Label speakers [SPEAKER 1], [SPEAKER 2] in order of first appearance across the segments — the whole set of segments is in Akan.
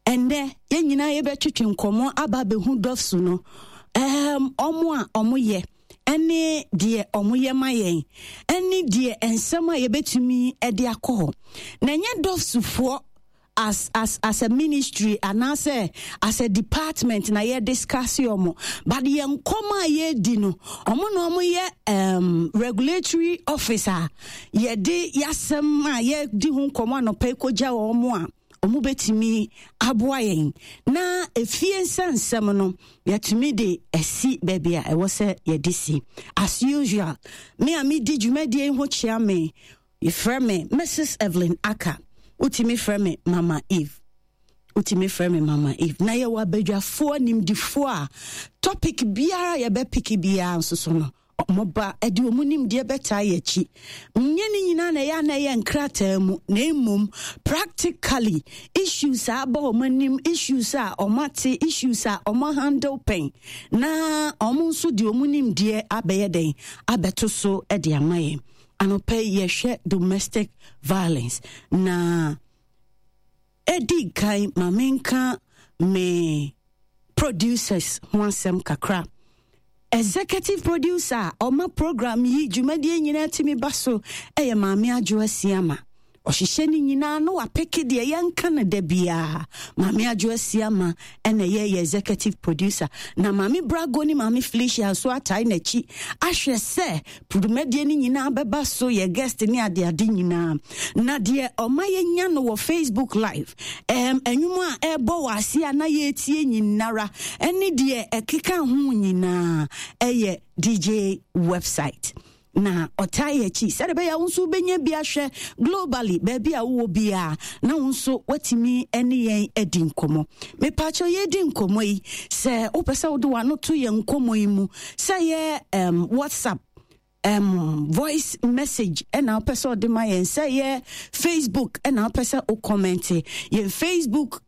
[SPEAKER 1] ende ye nyina ye betwetwe nkomo aba behu dofsu no omo a omo ye ene die omoye mayen ene die ensema ye betumi ede akọ na nye dofsufo as a ministry and as a department na ye discuss yomo but ye nkoma ye di no omo ye regulatory officer ye di yasem a ye di hu nkoma no pe koja omo a omo betimi aboa yen na efie nsensem no yetumi de esi bebia e wo se ye disi as usual me di dwumadi ho chia me you frame me Mrs. Evelyn Aka utimi frame Mama Eve na ye wa badwafo nimdifo a topic biara ye be pick biara nsoso no moba edi omunim de beta ye chi nye ni nyina na ye nkrata mu na emum practically issues aba omanim issues a omate issues a omo handle pen na omo nso de omunim de abeye den abeto so e de amaye anope ye hwe domestic violence na edi kai mamenka me producers wansem kakra executive producer oma program yi dwumadi nyina timi baso eye maame adwo asiama ohihye ni nyina no apeke de yanka na da bia maame adwo asiama ene ye executive producer na maame Brago ni maame Felicia so atai na chi ahwe se dwumadi ni nyina beba so ye guest ni ade nyina na de oma ye nya no wo Facebook live enwuma ebo wasia na ye tie nyinara ene de ekeka hu nyina eye DJ website na otaye chi serebe ya unsu benye bia hwe globally baby a wo bia na unsu watimi ene yen edi nkomo me pacho ye di nkomo yi se opesa wo do wa no to ye nkomo yi mu se ye WhatsApp voice message and our person de my say ye Facebook and our person o comment ye Facebook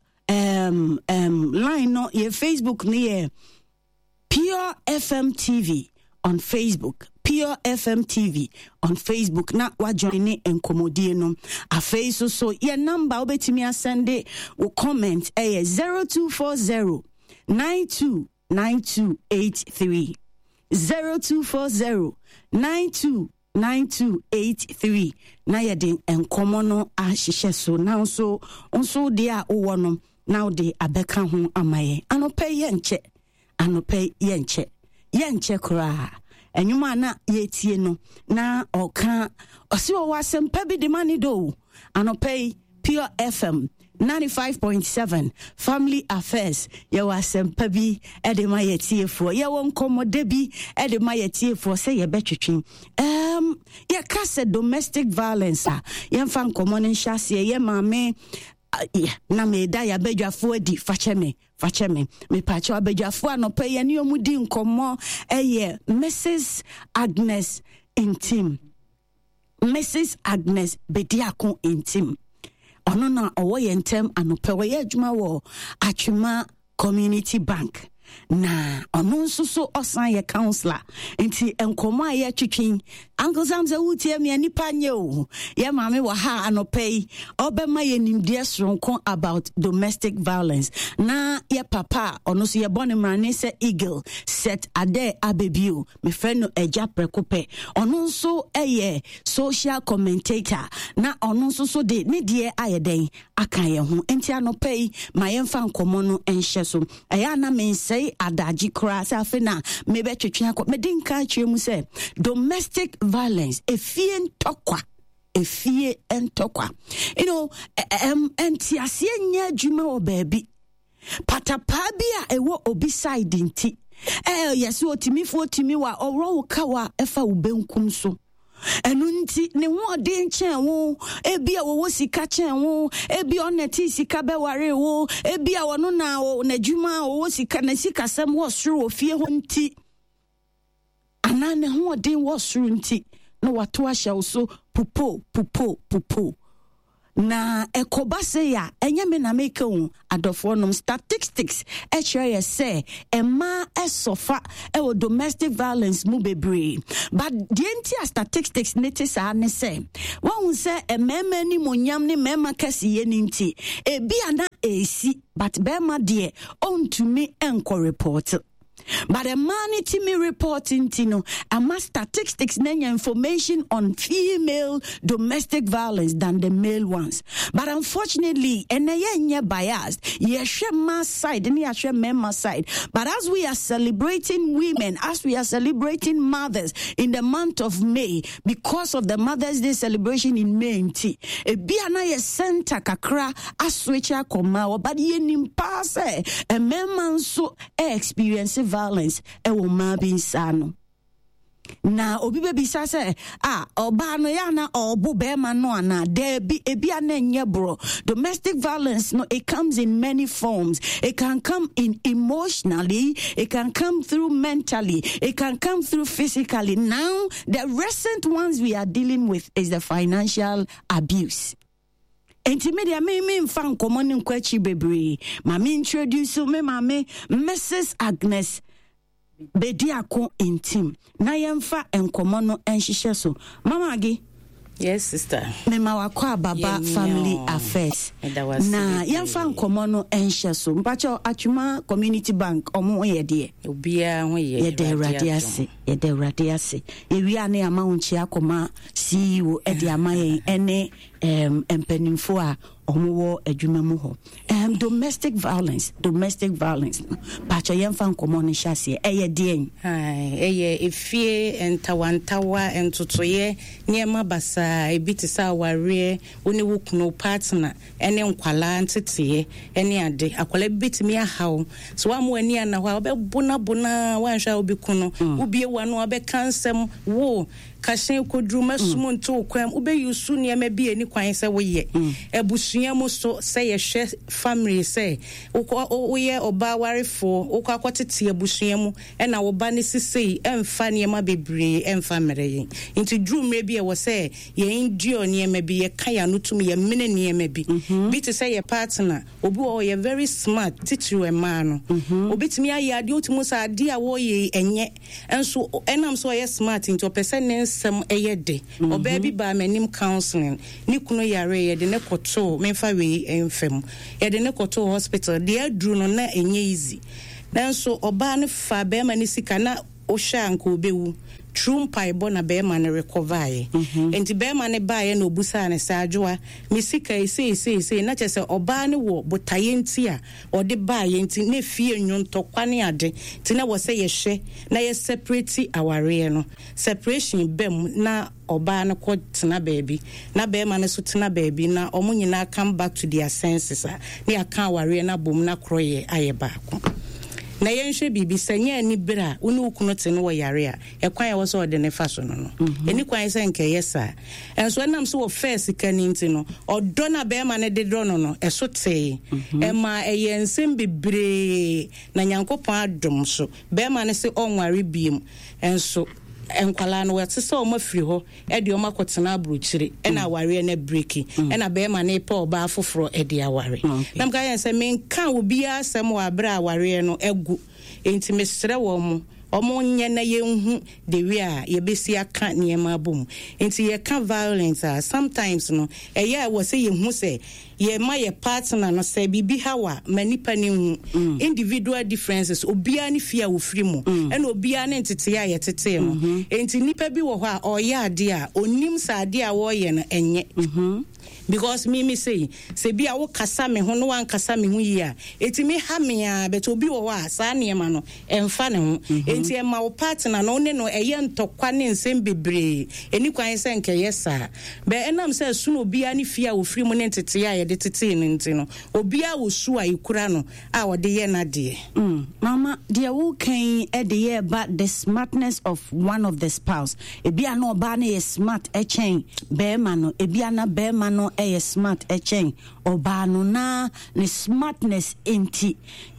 [SPEAKER 1] line no ye Facebook near Pure FM TV on Facebook Pure FM TV on Facebook na wa join enkomodie no afei so ye number obetimi asende o comment 0240 929283 0240 929283 na yedin enkomo no ahihye so na so de a owo no na de abeka ho amaye anope yenche kura enwuma na yetie no na oka osi wo asempa bi de mani do anope Pure FM 95.7 Family Affairs ye wasempa bi e de ma yetiefo ye won komode bi e de ma yetiefo se ye betwetwen ye kase domestic violence ye mfa nkomo ne nhase ye maame na me da ya bedwafo adi facheme me pacho abedwafo anopa ye ne omudi nkomo eye Mrs. Agnes Bediako Intim ono na owo ye ntem anopa we ye adwuma wo Atwema Community Bank na ono nso so osan ye counselor enti enkomo a ye twetwen Uncle Samse wutie me nipa nye o ye maame wa ha anopai obema ye nimdie sronko about domestic violence na ye papa ono so ye bone mrane se Eagle set ade abebio me friend no eja prekope ono nso eye social commentator na ono nso so de ne die ayeden aka ye ho enti anopai ma ye mfa nkomo no enhye so eya na me nsei adaji kra se afena me be twetwen akọ me din ka twemu se domestic violence efie entokwa you know entiasie nya adwuma o baabi patapa bia ewo obi side nti yes otimi wa oro ka wa efa ubenkum so enu nti ne ho de nchen wo ebia wo sika chen wo ebia oneti sika be ware wo ebia wono na adwuma wo sika na sika sam wo soro ofie ho nti anane ho de wo soro nti no wato ahya so pupo na ekobase ya enyame na make hu adofo nom statistics ye say ema esofa e domestic violence mu bebre but the entire statistics netis ne say won say emema ni monyam ni mema kasiye ni nti ebi ana AC, but Bema dear, on to me enko report. But a man to me reporting Tino, and my statistics name information on female domestic violence than the male ones. But unfortunately, and I biased, you share my side and you share my side. But as we are celebrating women, as we are celebrating mothers in the month of May, because of the Mother's Day celebration in May, a biana center kakra aswecha koma, but ye nimpase a man so experience violence e wo ma bi nsano na obi be bisa se oba no ya na obo be ma no ana de bi ebia na nye bro. Domestic violence, no, it comes in many forms. It can come in emotionally, it can come through mentally, it can come through physically. Now the recent ones we are dealing with is the financial abuse. Intimedia me fan common in kwachi bebre. Mami introduce me mami Mrs. Agnes Bediako intim. Na yemfa enkomo no enhihye so. Mama Agi.
[SPEAKER 2] Yes, sister.
[SPEAKER 1] Mema wakwa baba family affairs. Na yemfa enkomo no enhihye so. Mpacho atwuma community bank omo ye de.
[SPEAKER 2] Obia ho ye.
[SPEAKER 1] Ye de radiase. Ye de radiase. Ye wi ane ama unchi akoma CEO e de ama ye ene empenimfo a omo adwuma mu ho. Domestic violence. Pacha yemfa nkomo no hyase eye den.
[SPEAKER 2] Eye efie entawantawa entotoye niema basa ebitisa ware woni wokuno partner ene nkwala ntete ene ade akwala bitimi ahaw so wa mo ani ana ho obebuna wanhwa obikuno ubie wano obekansem wo kashen kodruma sumonto kwam ubeyusu niema bi eni kwan se woye ebusua mo so se ye hwe family se woye oba warefo wokwa kwotete ebusua mu ena wo ba ne sisei emfa niema bebre emfa mereye into drumre bi e wo se ye ndio niema bi ye kaya no tum ye mene niema bi bi to say ye partner obi wo ye very smart teacher e ma no obetimi aye ade otumu sa ade a wo ye enye enso enam so ye smart into person nsem eyede oba bi ba manim counseling ni kuno yare ye de ne koto memfa we enfem ye de ne koto hospital de adru no na enye easy nanso oba ne fa be ma ne sika na o hwa nko obewu trumpai bona be ma ne recover ye enti be ma ne ba ye na obusa ne sa adwoa me sika sei na chese oba ne wo botaye nti a ode ba ye nti na fie nwonto kwane ade ti na wo se ye hwe na ye separate aware no separation bem na oba ne ko tena baby na be ma ne so tena baby na omo nyina come back to their senses na ya kan aware na bom na kroye aye baako na yenhwe bibi sanya ni bra uni ukuno tene wo yare a ekwan ye wo so de ne fa so no eni kwan se nke yesa enso nam so wo first kaninti no odo na be ma ne de do no eso te ma eyensem bibre na nyankopon adom so be ma ne se onware biem enso enkwala no wete se o mafiri ho e de o makotena abrochire e na aware na breaki e na be ma ne pa oba afoforo e de aware nam ka yense menka obi asem wa bra aware no egu enti mesere wo mu omo nye na yenhu de wi a ye besi aka niema bom enti ye ka violence sometimes no eye wo se yenhu se ye ma ye partner no se bibi hawa manipa ne hu individual differences obia ne fia wo firi mu ena obia ne ntete ya ye tete mu enti nipa bi wo ho a oye ade a onim sa ade a wo ye no enye because me say bia wo kasa me ho no wan kasa me ho yi a etimi ha me a bet obi wo a sa niema no emfa ne ho enti e ma wo partner no ne no eye ntokwa ne nsem bebre eni kwan se nke yesa be enam se su no bia ne fia wo firi mu ne ntete ya ye de tete ne enti no obia wo su a ikura no a wo de ye na de
[SPEAKER 1] mama de wo kan e de ye but the smartness of one of the spouse ebia no ba na ye smart e chen be ma no ebia na be ma no e smart e chen oba no na ne smartness enti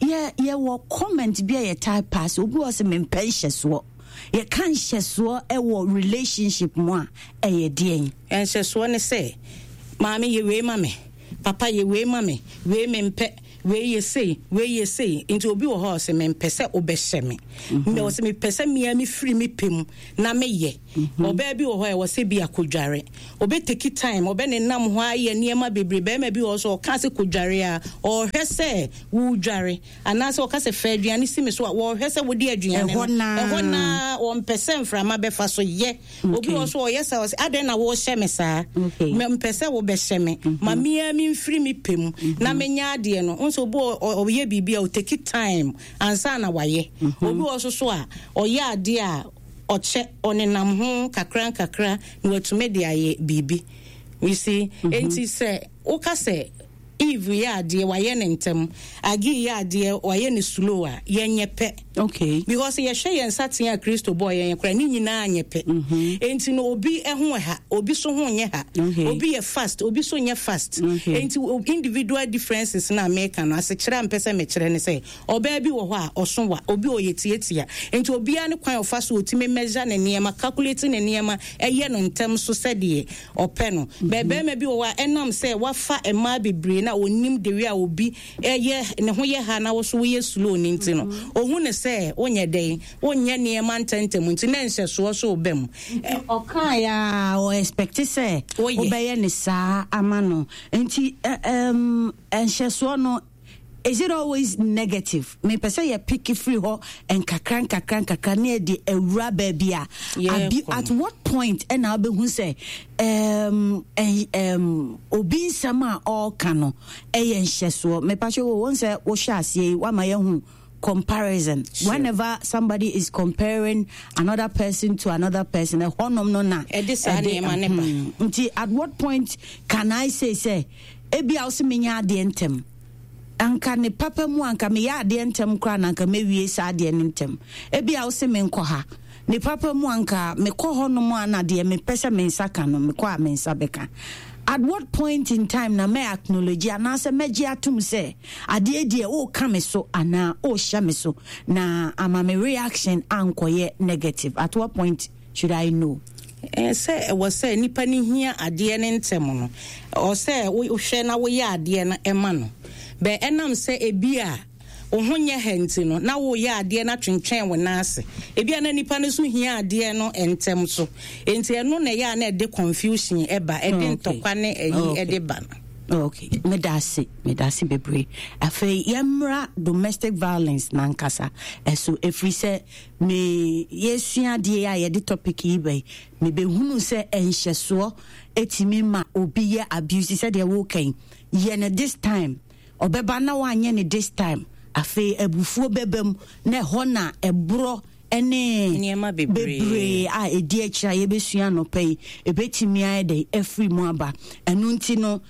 [SPEAKER 1] ye wo comment bia ye type pass obi wo se mempenhyeso ye kan hyeso e wo relationship mo a e ye den
[SPEAKER 2] enhyeso ne se maame ye we mame papa ye we mame we mempe we ye say into obi wo ho se mempe se obehye me me wo se me pese me me free me pem na me ye oba bi wo ho e wo se bi akodware obe take time obe ne nam ho aye niema bebre be ma bi wo so ka se kodware a o hwese wo dware ana se o ka se fa aduane si me so wo hwese wo di aduane e ho na o mpese mframa be fa so ye obi wo so o yes o se aden na wo hye me saa me mpese wo be hye me ma me mi free me pem na me nya ade no so bo o ye bibia o take time ansa na waye obi wo so a o ye ade a o che onenam ho kakra na watume de aye bibi we see enti say o ka say if ya ade waye ne ntem agi ya ade waye ne slow a ye nyepe
[SPEAKER 1] okay
[SPEAKER 2] because ye hwe ye nsaten a Kristo boy ye kra ni nyina anyepe enti no obi eho ha obi so ho nye ha obi ye fast obi so nye fast enti individual differences na America no ase kira mpese me kire ne say oba bi wo ho a oso wa obi oyetietia enti obi a ne kwan ofa so otime measure ne niema calculate ne niema eye no ntem so sede ope no bebe ma bi wo wa enam say wafa ema bebre na onim de wi a obi eye ne ho ye ha na wo so wo ye slow ni enti no ohun ne say onye dey onye niema ntentem enti na nhye so obem
[SPEAKER 1] oka ya o expect say obeye ne saa amano enti nhye so no. Is it always negative? Me pese ye picky free ho and kakran near the ewura babia. At what point and I'll be who say obi sama all kano eye nhyeso me pacho won say wo sha sie wa ma ye hu comparison. Sure. Whenever somebody is comparing another person to another person, at what point can I say ebi also minya de entem anka ne papa mu anka me ya de entem kra na anka me wie sa de entem ebi a wo se me nko ha ne papa mu anka me ko ho no mu ana de me pese me nsaka no me ko a me nsabeka. At what point in time na me acknowledge ana se meji atum se ade de o ka me so ana o hya me so na ama me reaction ankoye negative? At what point should I know?
[SPEAKER 2] Say was say nipa ni hia ade ne ntem no o say wo hwe na wo ya ade na ema no be enam say ebia ohonye henti no na wo ya ade na twentwen wo na ase ebia na nipa ne so hia ade no entem so enti eno na ya na de confusion eba e de ntokwa ne eyi e de ba no.
[SPEAKER 1] Okay, medasi bebre afi yamra domestic violence nankasa eso efri se me yesua de ya de topic yi be me be hunu se enhyeso etimi ma obi ye abuse se de wo kan ye ne this time obeba na wanye ne this time afi ebufuo bebem na hona ebro ene
[SPEAKER 2] niema bebre
[SPEAKER 1] a edi akira ye besua no pay ebetimi aye de every mu aba enu nti no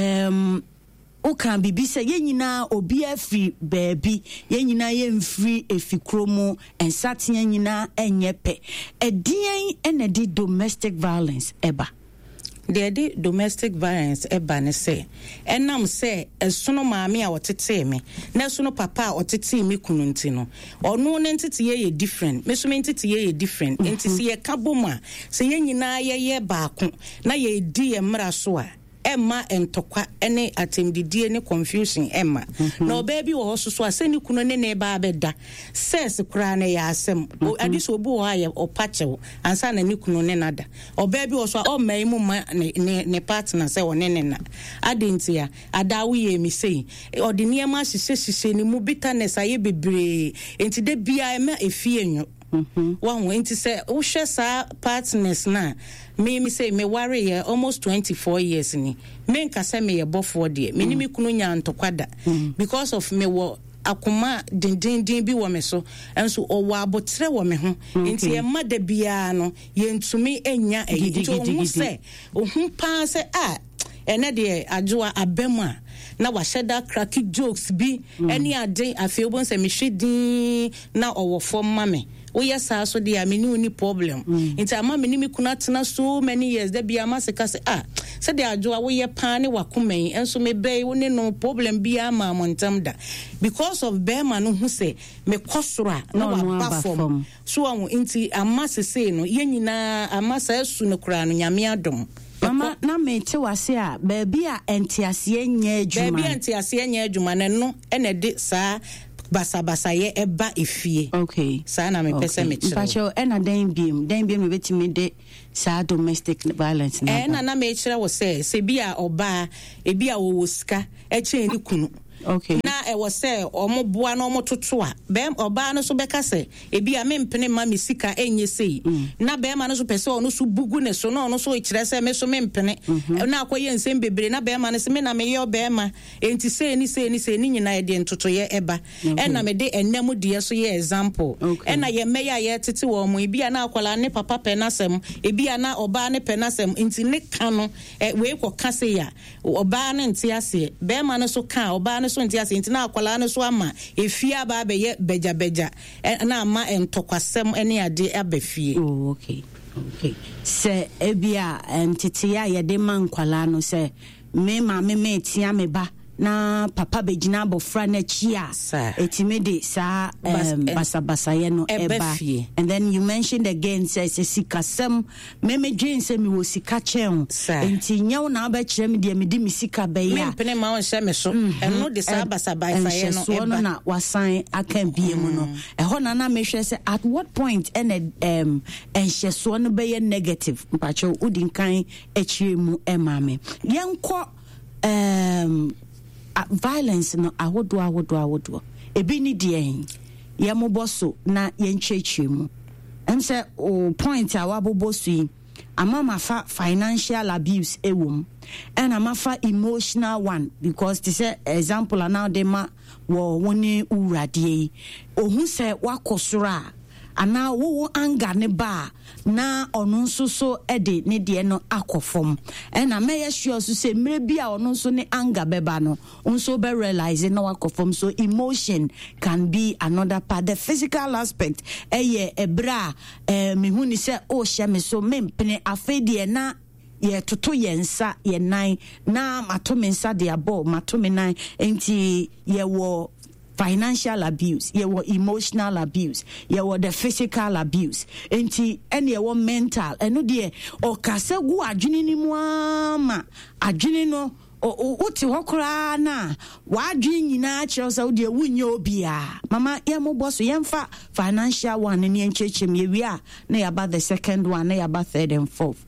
[SPEAKER 1] o kan bibi se ye nyina obi afi baabi ye nyina ye mfiri efikromo ensaten nyina enyepe edien ene di domestic violence eba
[SPEAKER 2] the domestic violence eba ne say enam say esono maami a wotete me na esono papa a wotete me kunu nti no ono ne ntete ye different me so me ntete ye different enti se ye kaboma se ye nyina ye baako na ye di emra so a emma entokwa ene atemdidie ne confusion emma na obabi wo so aseni kuno ne ne ba beda ses kura ne ya asem adiso obu wo aye opachewo ansa na ne kuno ne nada obabi wo so o mai mu ma ne partner se wo ne na adentia adawo ye mi sei odine ma hihye ni mu bitterness aye bebre enti de bia ema efie nyo one enti say wo hwe sa partners na me say me worry here almost 24 years ni me nka say me ye bofo de me ni me kunu nya ntokwada because of me wo akoma dindindin bi wo me so enso o wa abotre wo me ho enti e ma da bia no ye ntumi enya ejito wo say ohun pa say ene de ajoa abema na wa sheda cracky jokes bi any ade afi obon say me hwedin na owo fom mame oya sa so dia me ni problem nti ama me ni me kuna tena so many years da bia ma se ka se se de ajoa wo ye pa ne wakoman enso me be wo ne no problem bia ma montam da because of be ma no hu se me kosora na wa perform so won nti ama se no ye nyina ama sa su no kura no nyame adom
[SPEAKER 1] mama na me te wase a baabi a entiase nya adwuma
[SPEAKER 2] baabi entiase nya adwuma na no ene de saa basa ye eba efie.
[SPEAKER 1] Okay.
[SPEAKER 2] Saa na me pese me kire.
[SPEAKER 1] Pacho ena den biem me betimi de saa domestic violence na.
[SPEAKER 2] Na me kire wo se bia oba e bia wo sika e chen ni kunu.
[SPEAKER 1] Okay.
[SPEAKER 2] Na e wo se omo boa na omo toto a be oba no so beka se e bia me mpene ma me sika enye sei na be ma no so pese ono so bugu ne so na ono so kire se me so me mpene na akoye nsem bebre na be ma no se me na me ye oba ma enti sei ni nyina ye de ntoto ye eba na me de enam de so ye example na ye me ya ye tete wo mo e bia na akwala ne papa penasem e bia na oba ne penasem enti ne ka no we ko ka se ya oba ne ntiase be ma no so ka oba ne so ntiase enti na akwala ne so ama efia ba be ye beja na ama entokwasem ene ade abafie.
[SPEAKER 1] Oh, okay. Se ebia entete ya ye de man kwala no se me ma me tia me ba na papa begina bofra na chia etimede sa basa ye no eba. And then you mentioned again says sikasem me dwen se me wo sika chen enti nyaw na ba kire me de me di me sika be ya
[SPEAKER 2] me pene ma won hye me so eno de sa basa ye no
[SPEAKER 1] eba na wasan akan bie mu no ho na me hwe se at what point hye so no be negative mpacho udin kan akire mu emame yenko violence no awodo ebi ni de ye moboso na ye nchechire mu say point a waboboso amama fa financial abuse ewom and amafa emotional one because this example now de ma wo woni urade ohun say wakosora ana wo anga ne ba na ono nso so ede ne de no akofom na meye sure so say mere bia ono nso ne anga beba no nso be realize na wakofom. So emotion can be another part. The physical aspect ebra me hu ni say o hye me so mempene afedie na ye toto ye nsa ye nan na mato me nsa de abo mato me nan enti ye wo financial abuse, ye were emotional abuse, ye were the physical abuse, enti ye were mental. Eno de o kase gu adwene ni mu ama adwene no uti hokra na wa adwene nyina kire so de wunye obia mama ye mo boso ye mfa financial one ne enchechem ye wi a na ya ba the second one na ya ba third and fourth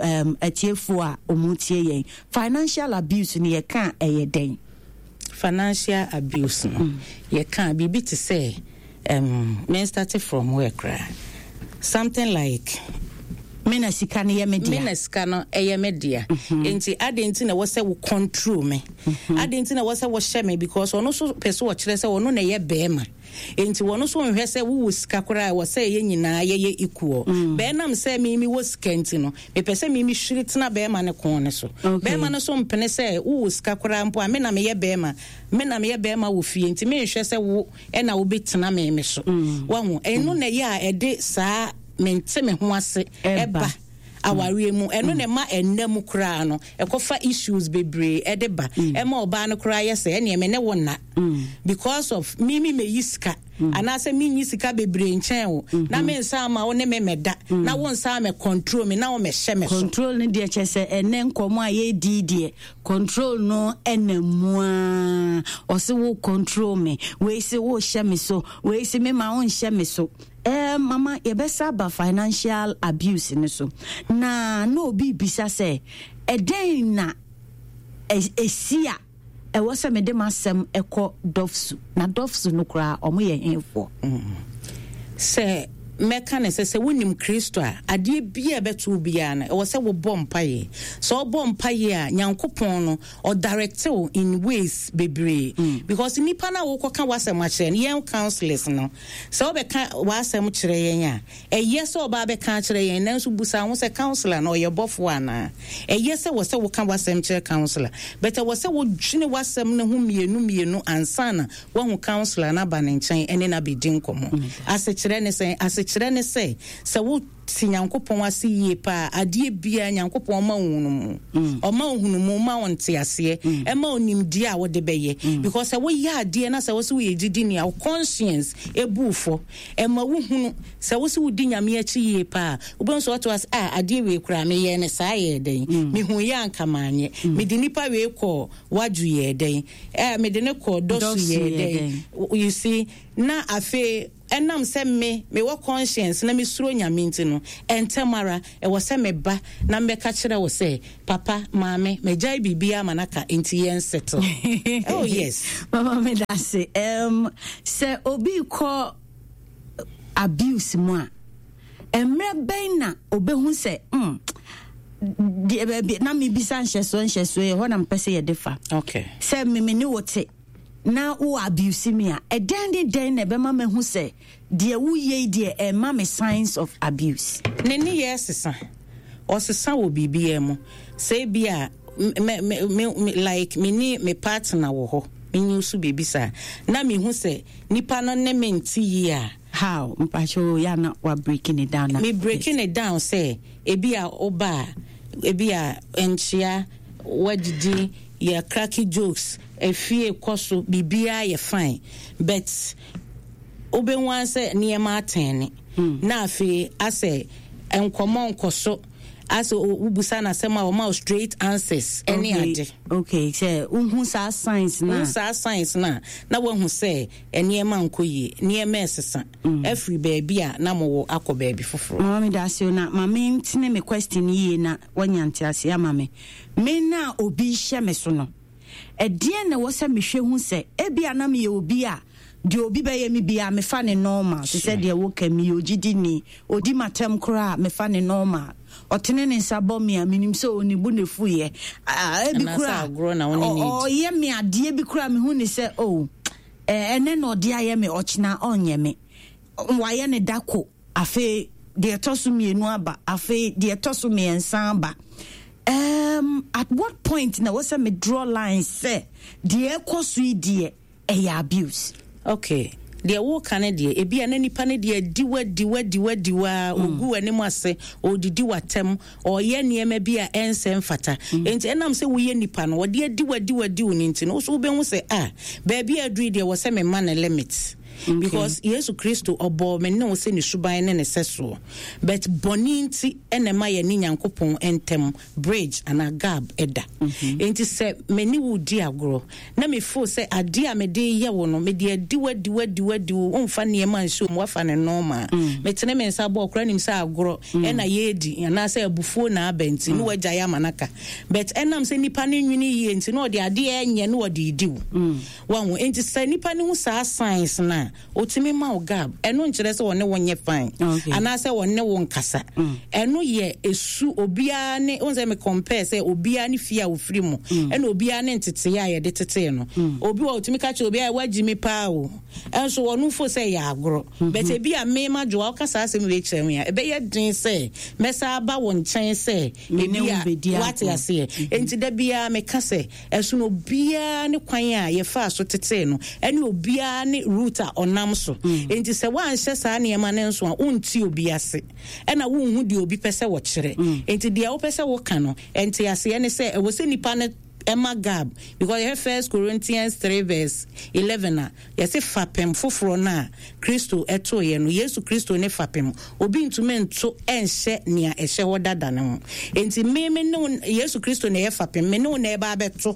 [SPEAKER 1] atiefo a omutie yen financial abuse ni ye kan den
[SPEAKER 2] financial abuse you can't be to say men started from where cry something like
[SPEAKER 1] Menasika no yemedia
[SPEAKER 2] Menasika no eyemedia enti adenti na wo se wo control me adenti na wo se wo hye me because ono so pese wo kire se ono na ye beema enti wono so nhwe se wo sika kora wo se ye nyina ye equal beenam se mi wo sika enti no me pese mi hwiritena beema ne kon ne so beema no so mpene se wo sika kora mpo a me na me ye beema wo fie enti me nhwe se wo e na wo betena me so wahu eno na ye a ede saa mente me ho ase eba aware mu eno ne ma enam kura no ekofa issues bebre edeba ema oba no kura yese ene me ne wona because of me yiska anase me yisika bebre nchen wo na me nsa ma wo ne me meda na wo nsa me control me na wo me hye me so
[SPEAKER 1] control ne de chese ene nkomo a ye di control no enemu a o se wo control me we se wo hye me so we se me ma wo hye me so mama yebesa ba financial abuse ni so na no bi bisa se eden na esia e wo se me de masem ekọ dofsu na dofsu no kra omo ye henfo
[SPEAKER 2] se meka ne se wonim Kristo a ade bia beto bia na wo se wo bompaye so bompaye a nyankopon no o direct you in ways bebre because nipa na wo koka wasem a kire yen counselors no so be ka wasem kire yen a yes so ba be ka kire yen nanso busa ho se counselor na o ye bofo ana yes wo se wo ka wasem kire counselor but wo se wo dwene wasem ne ho mienu ansana wo ho counselor na ba ne nchen ene na be din komo ase kire ne se ase kyerɛ ne sɛ wo ti Nyankopɔn ase yie pa ade bia Nyankopɔn ma ohunu mu o ma ohunu mu ma wonte ase e ma onimdi a wo de beye because wo ya ade na sɛ wo se wo yegidi ni a conscience ebufo e ma wo hunu sɛ wo se wo di nyame achi yie pa wo so to as ade we kura me ye ne saa ye den me hu ya ankamanye me di nipa we kɔ wadu ye den me de ne kɔ dosu ye den you see na afe enam se me wo conscience na me suro nyame ntino entemara e wo se me ba na me ka kire wo se papa maame me jai bibia manaka enti yen settle. Oh yes
[SPEAKER 1] mama me da se obi ko abuse mo a emre ben na obehu se na me bisa nhyeso ye ho na mpese ye defa
[SPEAKER 2] okay
[SPEAKER 1] se me ni wote na wo abuse me a den na be ma mehu se de wo ye de e ma me signs of abuse
[SPEAKER 2] ne ni yesesa o sesa wo bibia mu se bia me like me ni me partner wo ho me nyusu bebisa na me hu se nipa no ne menti yi a
[SPEAKER 1] how mpacho ya na wa breaking it down na
[SPEAKER 2] me breaking it down say ebia oba ebia enchia wadidi ya cracky jokes efie koso bibia ye fine but obenwan say niema atene na afi ase enkomo nkoso as ubusa na sema o ma straight answers any ade
[SPEAKER 1] okay say unhu sa science na wo hu say eniema nkoye niema esesa every baby a na mo akọ baby foforo mama da se na mama ntine me question yi na wanyante ase ama me na obi hye me so no edie na wo se me hwe hu se ebia na me obi a de obi be ye me bia me fa ne normal se said de wo kami ogidi ni odi matem kra me fa ne normal otene ne nsabo me a minim so oni bu ne fuye ebi kra o ye me ade bi kra me hu ni se ene no de aye me ochina onye me wa ye ne dako afi de tosu me enu aba afi de tosu me ensan aba at what point na was me draw lines say de ekosu die abuse
[SPEAKER 2] okay de wo kane de ebia na nipa ne de diwa ogu anim ase odidi watem oye niema bia ensem fata enti enam se wo ye nipa no de diwa ni enti no so wo be hu se ba bia adru de wo se me man limit because Yesu Kristo obo me no se ni suban ne seso but boninti enema ye ni Nyankopon entem bridge ana gap eda enti se me ni wudi agro na me fo se ade a me de ye wo no me de diwa onfa ne ma nso mo afa ne normal me tene me nsa bo okra nim se agro na ye di na se abufuo na abenti no wagya ya manaka but enam se nipa ne nwini ye enti no de ade enye no de diwu wanwo enti se nipa ne hu sa science na otimi ma ogab eno nkire se wonne wonye fine ana se wonne won kasa eno ye esu obia ne onse me compare se obia ne fia ofiri mu eno obia ne ntete ya ye de tete no obi wa otimi ka che obia wagimi pa o enso wonu fo se ya agro but e bia me ma jo kasa asem we kyerem ya ebe ye din se mesa aba won chen se e bia what ya se enti da bia me ka se esu no obia ne kwan a ye fa so tete no eno obia ne router onam so enti se wan hye saa ne ma ne nso a unti obi ase ena wo hu de obi pese wo kyere enti de wo pese wo ka no enti ase ne se e wo se nipa ne Emma Gab because you have 1 Corinthians 3 verse 11 yes fapem foforo na Kristo eto ye no Yesu Kristo ne fapem obi ntumi nto enhye nea ehye wodada ne ho enti me ne Yesu Kristo ne ye fapem me ne na eba beto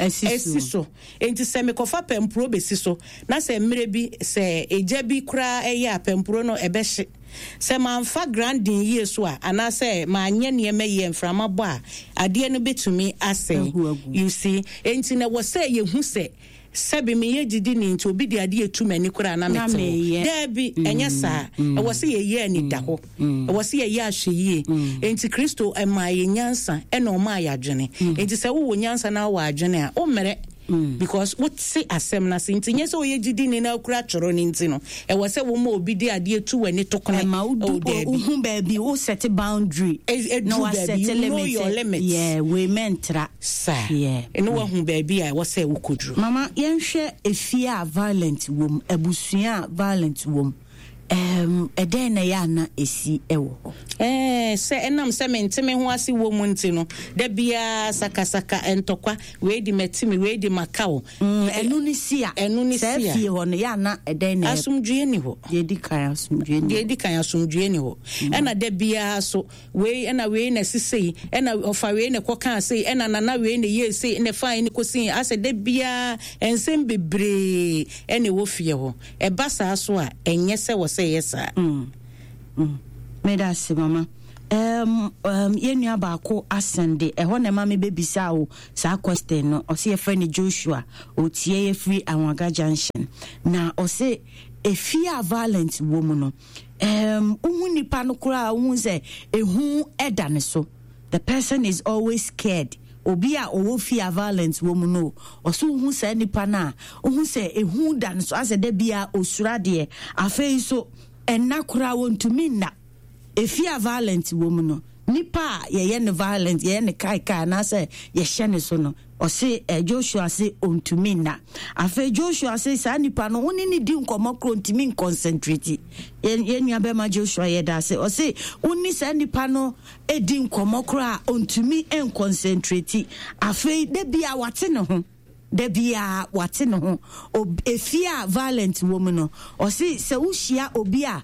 [SPEAKER 2] esiso enti se me kofa pempro besiso na se mre bi se eja bi kura eye apempro no ebehye se manfa grandin yesu a ana se manye ne ye mframa bo a ade no betumi ase you see enti na wo se ye hu se sebe me ye didi ni nti obi de ade etumani kura na mete debi enye sa e wo se ye ani da ho e wo se ye ahweye enti Kristo ema ye nyansa e na o ma ya adwene enti se wo nyansa na wa adwene a o mere because what say asem na sinti nye so ye didi ni na kura choro ni nti no e wo se wo ma obi de ade etu wani tokone
[SPEAKER 1] ma uhu baby wo set boundary no wa set limit yeah we mentra
[SPEAKER 2] sa yeah no wa hu baby a wo se wo kodru
[SPEAKER 1] mama yenhwe efia violent wom abusua violent wom eden na ya na esi ewo
[SPEAKER 2] se enam se menteme ho ase wo mu nti no da bia sakasaka entokwa we di metimi we di makao
[SPEAKER 1] enu ni sia fie ho no ya na eden na
[SPEAKER 2] asumdue ni ho
[SPEAKER 1] ye di kan asumdue ni
[SPEAKER 2] ho ena da bia so we ena we na sisei ena ofa we na koka sei ena nana we na ye sei na fa ni kosin ase da bia ensem bebre ena wo fie ho e basa so a enye se wo se yesa
[SPEAKER 1] meda se mama yenua baako asende ehɔ na ma me bebisa wo sa question no ɔse ye friend Joshua otie ye free Anwaga Junction na ɔse efia violent woman no uhu nipa no kura uhu se ehu eda ne so the person is always scared obi a owo fear violence woman no oso uhu se nipa na uhu se ehu da ne so ase da bia osura de afei so enna kura wontumi na efia violent woman no nipa ye ne violent ye ne kai na say ye hye ne so no o say Joshua say ontumi na afa Joshua say sa nipa no woni ni di nkomokro ontumi concentrate ye nua be ma Joshua ye da say o say woni sa nipa no edi nkomokro a ontumi concentrate afa de bia wate ne ho de bia wate ne ho efia violent woman no o say se ushia obi a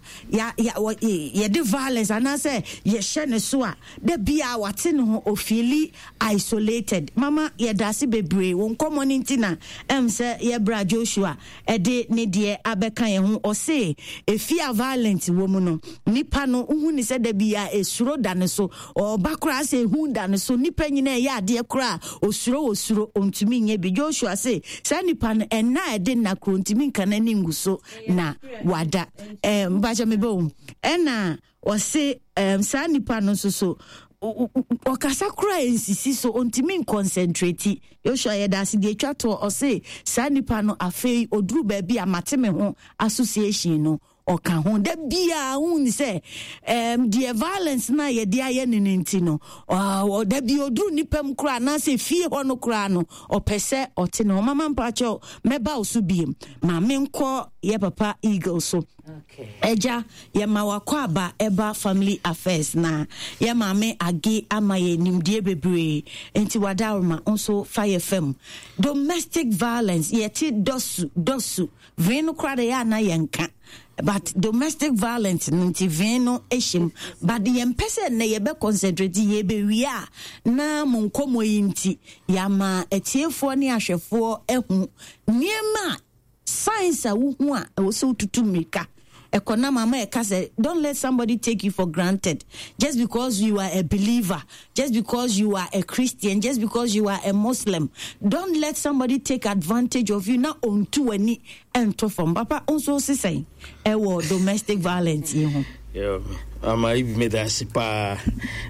[SPEAKER 1] ye de violence ana say ye hye ne so a de bia wate ne ho ofili isolated mama ye dase bebre won community na say ye bra Joshua e de ne de abeka ye ho o say efia violent woman no nipa no hu ni say de bia esuro da ne so o bakra say hu da ne so nipa nyina ye ade kra osuro ontumi nye bi Joshua say sa nipa no enna e de na krontimi kana ni nguso na wada baja mebo enna o say sa nipa no so okasa kura ensisi so ontimi concentrate Joshua ye da se de twato o say sa nipa no afei oduru ba bia mateme ho association no oka ho da bia hun say the violence na ye dia ye ninti no da bia oduru nipam kura na say fie ho no kura no opese ote no mama mpacho meba osu biem ma menko ye papa eagle so okay eja ye ma wakwa eba family affairs na ye ma me age ama ye nimdie bebre enti wadaroma onso fire fam domestic violence ye ti dosu venu kura de ya na yenka but domestic violence nti veno eshim but the empese na ye be concentrate ye be wia na monkomo yinti ya ma etiefo ne ahwefo ehu niema science a wo hu a wo so tutumika ekona mama eka say don't let somebody take you for granted just because you are a believer, just because you are a Christian, just because you are a Muslim. Don't let somebody take advantage of you na onto ani ento from papa also say ewo domestic violence you
[SPEAKER 3] yo ama ibi medasi pa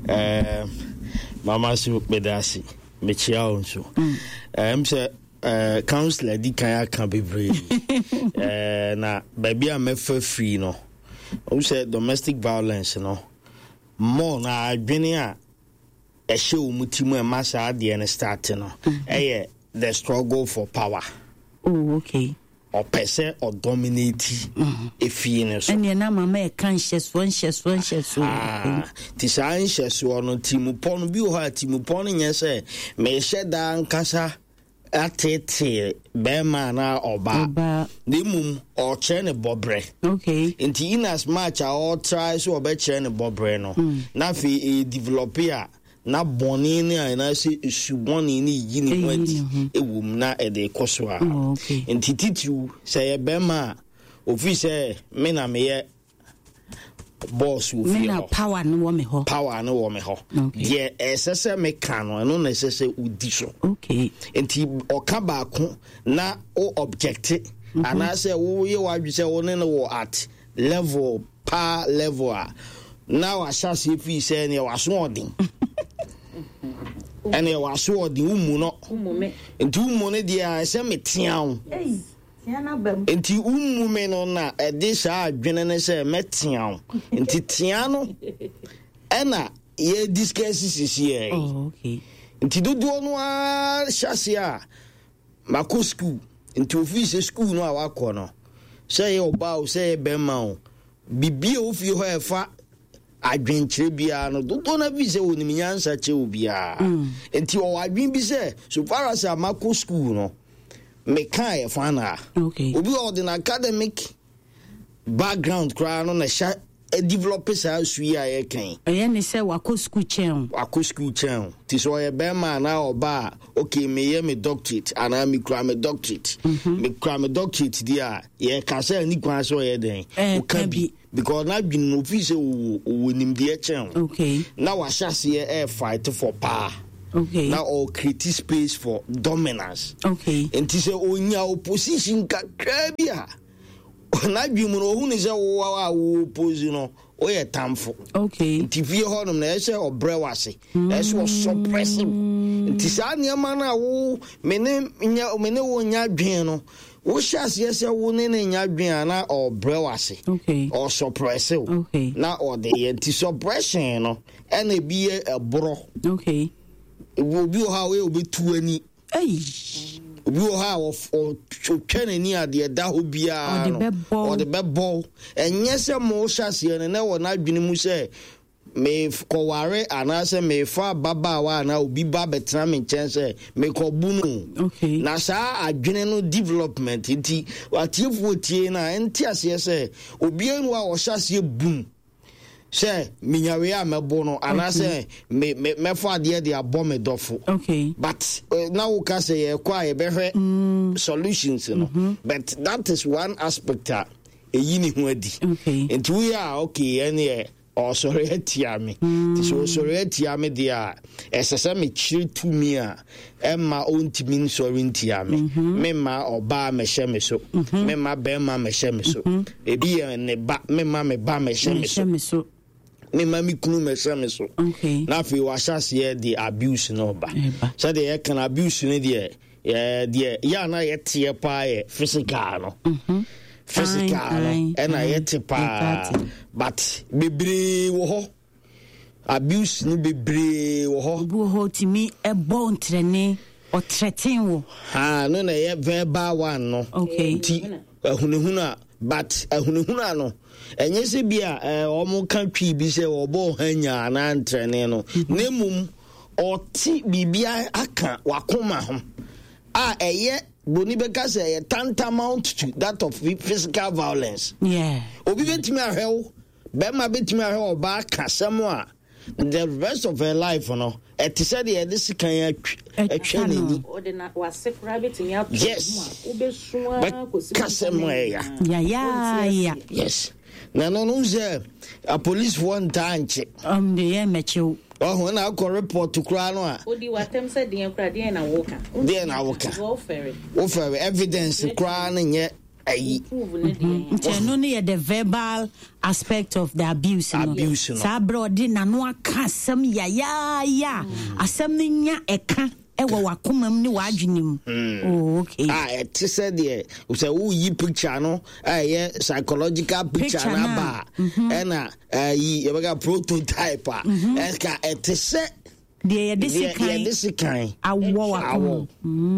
[SPEAKER 3] mama su medasi mechia onso say counselor di kan aka bebre na baby am fa free no who said domestic violence no more na adwene a ehye omutimu e masa ade ne start no the struggle for power.
[SPEAKER 1] Oh, okay.
[SPEAKER 3] Or pese or dominate if you so.
[SPEAKER 1] And your nama me conscious one shes.
[SPEAKER 3] Tis anxious one timupon be her timupon yes, may shed down casa. Atete bema na oba the mum or chene bobre
[SPEAKER 1] okay
[SPEAKER 3] inti in as much all try so obe chene bobre no na fi developer na boni ni na se suboni ni yini kwati ewum na e de koso a inti titu say bema office me na me boss wo fi
[SPEAKER 1] power no wo me ho
[SPEAKER 3] ye esese me kan no na esese udi so
[SPEAKER 1] okay
[SPEAKER 3] enti oka baako na o object ana se wo ye wadwe se wo ne wo at level pa level a na wa shase fi se ne wa so odin ene wa so odin umu no enti umu ne dia se metian enti umume no na ede sha adwene ne se metian enti tiano ena ye discuss sisi
[SPEAKER 1] okay
[SPEAKER 3] enti dodo no a shase a mako school enti office school no a wako no say oba o say bema o bibia wo fie ho efa adwenkyere bia no dodo na bi se wonim nyansa che obia enti o adwen bi se so far as amako school no me kan e fa na
[SPEAKER 1] okay
[SPEAKER 3] obi o the academic background kra no na sha developers are sui a kan
[SPEAKER 1] ne say wako school chen
[SPEAKER 3] ti so ye be ma na oba okay me ye me doctorate ana me kra me doctorate me kra me doctorate dia ye ka say ni kwan so ye den o ka bi because na bi no fi say o nim de chen
[SPEAKER 1] okay
[SPEAKER 3] na wa shase e fight for power
[SPEAKER 1] okay
[SPEAKER 3] now all create space for dominance
[SPEAKER 1] okay
[SPEAKER 3] and ti say onya opposition kakra bia na bi mu no hu ne say wo opposition no o ye tamfo
[SPEAKER 1] okay
[SPEAKER 3] ti vie ho no na say obre wase e so suppressive ti sa niam na wo mene wo nya dwen no wo shas yes wo ne nya dwen na obre wase
[SPEAKER 1] okay
[SPEAKER 3] or suppressive
[SPEAKER 1] okay
[SPEAKER 3] na or the anti suppression no and e bi e bro
[SPEAKER 1] okay
[SPEAKER 3] wo bi o ha we obetu ani obi o ha o twene ni ade da ho bia no o de bebo enye se mo hyase ne na wo na adwene mu se me koware anase me fa baba wa na obi ba betena me nchen se me ko bunu
[SPEAKER 1] okay
[SPEAKER 3] na sa adwene no development nti watiefo tie na enti ase se obi enu a wo hyase bum say minyawe a mebo no anase me fa de abo me dofo
[SPEAKER 1] okay
[SPEAKER 3] but now we can say kwa ye behwe solutions no but that is one aspect a yini hu adi and we are okay any or sorry etia me so sorry etia me dia esese me chiri to me a emma ontimi sorry etia me ma oba me hye me so me ma be ma me hye me so ebi ne ba me ma me ba me hye me so me mami kunu me so
[SPEAKER 1] okay
[SPEAKER 3] na fi wa shase the abuse no ba so the can abuse ne the ya na yete pa physical no physical no and I yete pa but bebre wo ho abuse ni bebre wo ho
[SPEAKER 1] bu ho timi e bon trene o threaten wo
[SPEAKER 3] ha no na ye verbal one no
[SPEAKER 1] okay
[SPEAKER 3] ti ahunehuna but ahunehuna no enye se bia omo kan twi bi se obo hanya na ntrene no nemum oti bibia aka wakoma ho a eye boni beka se tantamount to that of physical violence
[SPEAKER 1] yeah
[SPEAKER 3] obi betimi ahwew be ma betimi ahwew oba kasem a the rest of her life no it said this kan atwa nani
[SPEAKER 2] ordinary was private in your
[SPEAKER 3] yes
[SPEAKER 2] obesuwa
[SPEAKER 3] kasem
[SPEAKER 1] ya
[SPEAKER 3] yes na no say a police one tanche
[SPEAKER 1] the yeah mechu
[SPEAKER 3] oh na ko report to kra no a
[SPEAKER 2] odi watem say den kra den na woka wo fair
[SPEAKER 3] evidence kra no nye ayi
[SPEAKER 1] no ne the verbal aspect of the abuse no sa brodi na no aka asem ya asem nya eka ewa wakomam ni wadwenim oh okay
[SPEAKER 3] it said there say who yi picture no yeah psychological picture na ba na yi e prototype ka it say
[SPEAKER 1] the this kind awo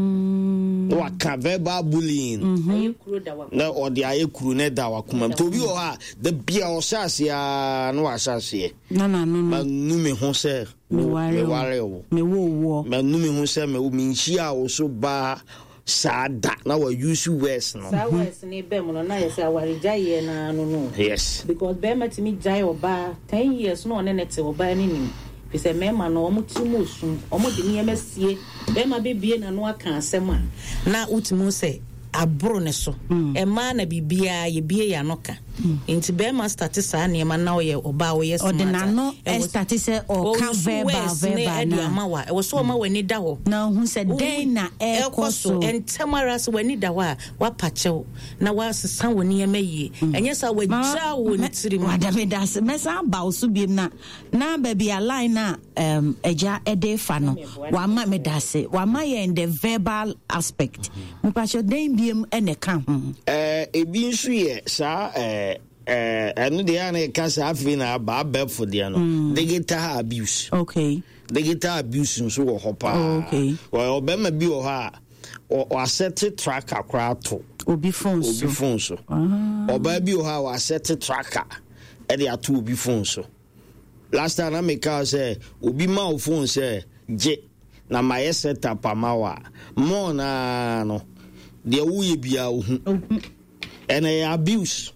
[SPEAKER 3] waka verbal bullying na or the ayekuru ne da wakomam to bi o ha the bia o shase ya no ashase
[SPEAKER 1] no
[SPEAKER 3] nu me ho se me ware wo me nu me ho se me nchia wo so ba sada na wa use words no
[SPEAKER 2] sa words ni be mo na yes awari jaye na no
[SPEAKER 3] yes
[SPEAKER 2] because be matimi jaye oba 10 years no ne nete oba ni ni pese mema no omo timu sun omo de ni emesie be ma bebie na no aka asem a na utimu se abro ne so e ma na bibia ye bie ya noka nti be ma start sa na ma na oye oba oye smart
[SPEAKER 1] ordinano start se o ka verbal na
[SPEAKER 2] ma wa e wo so ma wani da ho
[SPEAKER 1] na hu se den na e koso
[SPEAKER 2] entamara se wani da wa pachew na wa sesan wani emaye enye sa wa ja wo ni tiri mu
[SPEAKER 1] madame das mesa ba oso biem na ba bia line na eja edefa no wa ma me dase wa ma ye in the verbal aspect mu pacho den biem ene ka ho
[SPEAKER 3] ebi nsu ye sa enu de ya na kasa afi na ba for there no digital abuse
[SPEAKER 1] okay
[SPEAKER 3] digital abuse nso wo hopa
[SPEAKER 1] okay
[SPEAKER 3] wo obema bi wo ha o asset track akra to
[SPEAKER 1] obi phone so
[SPEAKER 3] oba bi o ha wa set tracker e dey ato obi phone so last time I make out say obi ma o phone say je na my setup amawa more na no de wo ye bia wo hu and abuse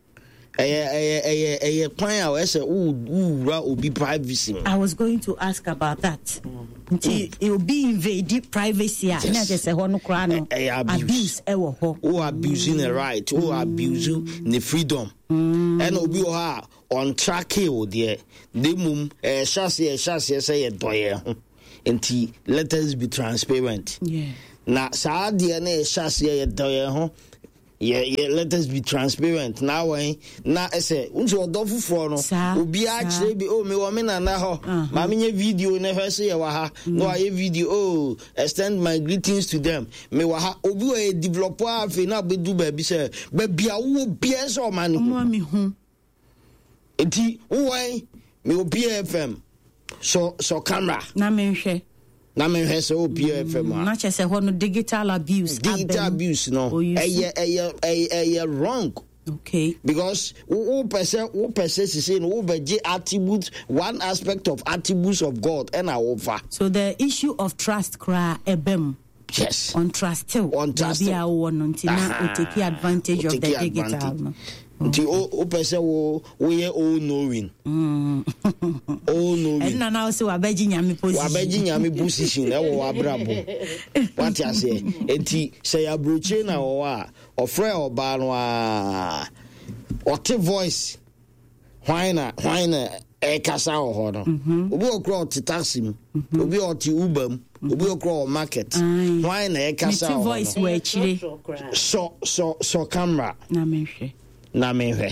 [SPEAKER 3] kwan a we say ra obi privacy.
[SPEAKER 1] I was going to ask about that. It will be invade privacy. Na just say hono kra no abuse e wo ho.
[SPEAKER 3] Who abusing the right, who abusing the freedom. And obi o ha on track o there. The mum chassis say doye ho. Enti let us be transparent.
[SPEAKER 1] Yeah.
[SPEAKER 3] Na sa de na chassis doye ho. Yeah, let us be transparent. Now, na say, unso odofu for no. Obi actually be me wo me na ho. Ma me video na hwe say wa ha. No aye video extend my greetings to them. Me wa ha obi o developer afi na bedu ba bi say ba bia wo bia so man hu.
[SPEAKER 1] Mo mi hu.
[SPEAKER 3] Enti wo me obi FM so camera.
[SPEAKER 1] Na me hwe.
[SPEAKER 3] Na me hwe so obi FM.
[SPEAKER 1] Na che say hono digital abuse.
[SPEAKER 3] Digital abuse no. Wrong.
[SPEAKER 1] Okay.
[SPEAKER 3] Because who person say no be attribute one aspect of attributes of God and our over.
[SPEAKER 1] So the issue of trust cry ebem.
[SPEAKER 3] Yes.
[SPEAKER 1] On trust too.
[SPEAKER 3] On trust.
[SPEAKER 1] Be our one until now take advantage of the digital. No?
[SPEAKER 3] Nti o person we all knowing. All knowing.
[SPEAKER 1] And now so abeji nyame position.
[SPEAKER 3] Abeji nyame position e wo abrabo. What you say? Enti say abroche na wo a ofre oba no a ote voice. Why na e kasa ho no. Obi okro titasim. Obi oti ubam. Obi okro market. Why na e kasa ho.
[SPEAKER 1] Voice we chire.
[SPEAKER 3] So camera. Na me hwe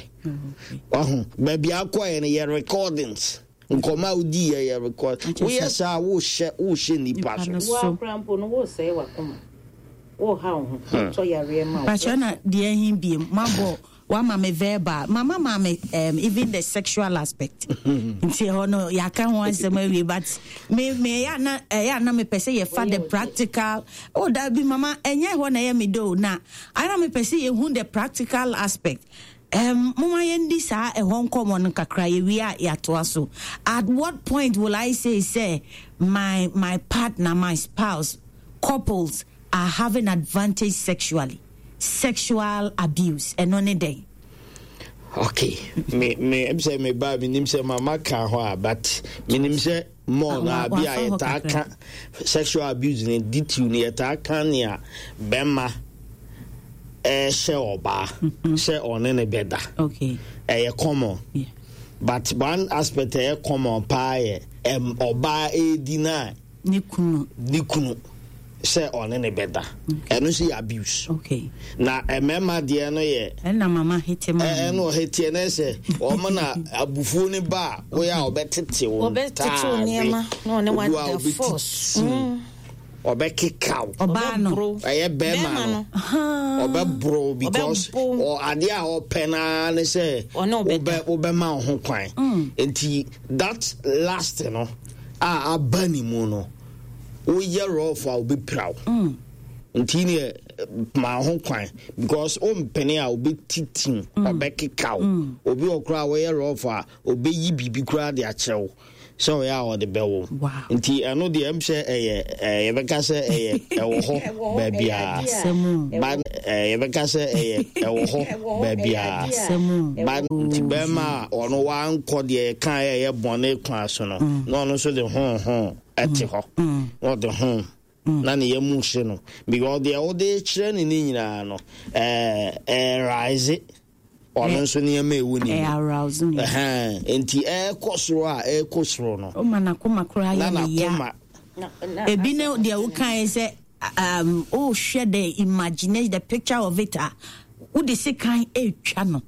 [SPEAKER 3] baby akwa ne ye recordings nkoma udi ye record we yes wo she ni paso
[SPEAKER 2] wa krampo no wo say wa koma wo ha ho so yare ma
[SPEAKER 1] but na de hin bi mabo wa mama verbal mama even the sexual aspect nti hono ya kan ho asem awie but me ya na me pese ye fa the practical that be mama enye ho na ye me do na I me pese ye hu the practical aspect mama yendi sa e hon common kakra ye wi ya to aso at what point will I say my partner, my spouse, couples are having advantage sexually, sexual abuse and on a day?
[SPEAKER 3] Okay, me say me ba me nim say mama kan ho but me nim say more na bia e ta kan sexual abuse ni detail ni e ta kan ya bema she oba she on ne beda.
[SPEAKER 1] Okay,
[SPEAKER 3] common.
[SPEAKER 1] Yeah.
[SPEAKER 3] But one aspect common pa oba deny
[SPEAKER 1] ni kunu
[SPEAKER 3] say on ne beda. Eno see abuse.
[SPEAKER 1] Okay.
[SPEAKER 3] Na mema de no ye.
[SPEAKER 1] Na mama hete ma.
[SPEAKER 3] No hete na say o mo na abufuo ne ba wo ya obetete wo.
[SPEAKER 2] Obetete niema no ne what the force.
[SPEAKER 3] Obekikaw
[SPEAKER 1] obano
[SPEAKER 3] aye bema no obebro because or ade a opena ne say obema ho kwan enti that last no abani mu no wo ye rofa obi praw enti ne ma ho kwan because o mpene a obi titin obekikaw obi okra wo ye rofa obi yi bibi kra de achew so ya o de bewo nti eno de em se ye beka se wo ho ba bia ba ye beka se wo ho ba bia ba nti be ma ono wa nko de kan ye bone kwa so no no so de ho ati ho no de ho na ne ye mu hye no because de o de kire ni nyina no rise ono so ne ma ewu ni
[SPEAKER 1] arousing
[SPEAKER 3] enti kosoro no
[SPEAKER 1] o mana koma kra ya ebi ne de wo kan say oh share the imagination, the picture of it wo de se kan etwa no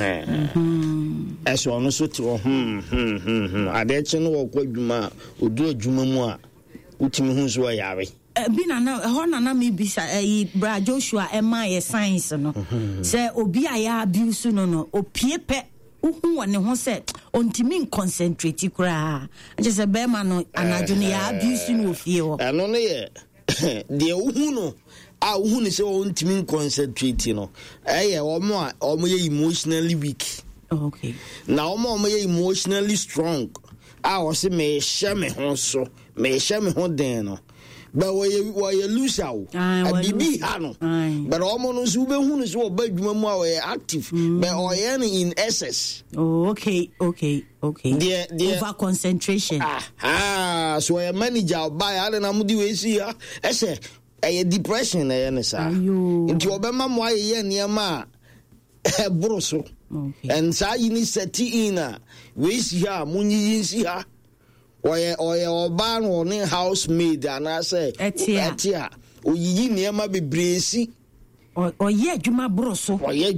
[SPEAKER 3] eso ono so ti ade che no wo kwadwuma odu adwuma mu a utimi hu so yare
[SPEAKER 1] bina na hona na me bisa bra Joshua ema ye science no say obi aya abuse no opiepe uhu wone ho say ontimi concentrate kura just be ma no anadwo ne ya abuse no ofie ho
[SPEAKER 3] eno ne ye de uhu no who is on team concentrate, you know. Or emotionally weak.
[SPEAKER 1] Okay.
[SPEAKER 3] Now, emotionally strong. I was a me share me hon so, me share me hon deno. But why you lose out? I be hano. But almost who is what bedroom more active, but or any in excess.
[SPEAKER 1] Oh, okay. Over concentration.
[SPEAKER 3] So a manager by Alan Amudi we see her. I say a depression, into Obama why near ma broso. And sa you need setina. We see her, Muni see her. Or ban or housemaid, and I say, Etia, or ye near my be bracy.
[SPEAKER 1] Or ye, Juma Broso,
[SPEAKER 3] or ye